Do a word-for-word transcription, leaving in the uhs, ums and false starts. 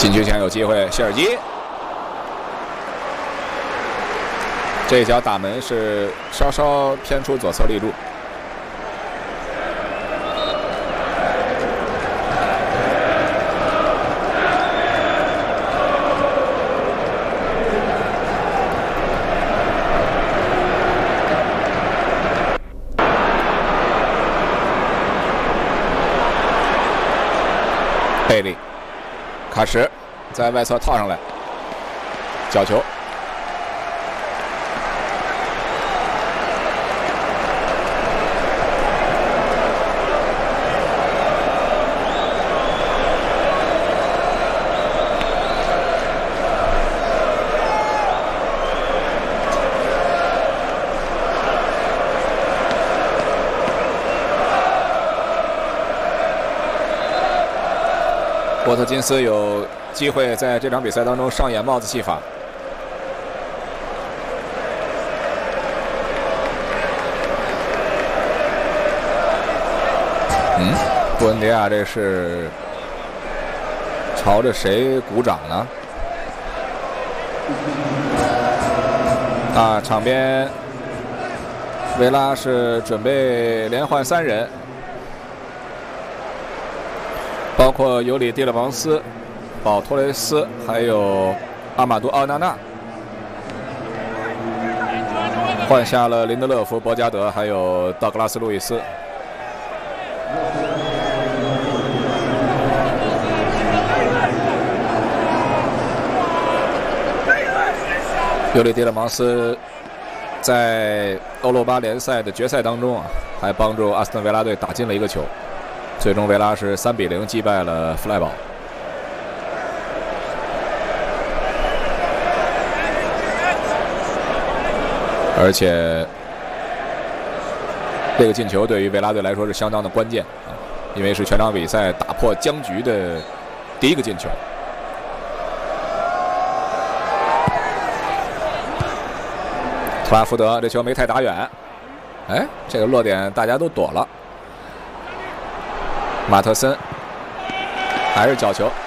禁区前有机会，谢尔基。这一脚打门是稍稍偏出左侧立柱。贝利，卡什在外侧套上来，角球。沃特金斯有机会在这场比赛当中上演帽子戏法。嗯，布恩迪亚这是朝着谁鼓掌呢？啊，场边维拉是准备连换三人。包括尤里·蒂勒芒斯、保托雷斯，还有阿马杜·奥纳纳，换下了林德勒夫、博加德，还有道格拉斯·路易斯。尤里·蒂勒芒斯在欧罗巴联赛的决赛当中啊，还帮助阿斯顿维拉队打进了一个球。最终维拉是三比零击败了弗赖堡。而且这个进球对于维拉队来说是相当的关键啊，因为是全场比赛打破僵局的第一个进球。特拉福德这球没太打远，哎，这个落点大家都躲了。马特森还是角球。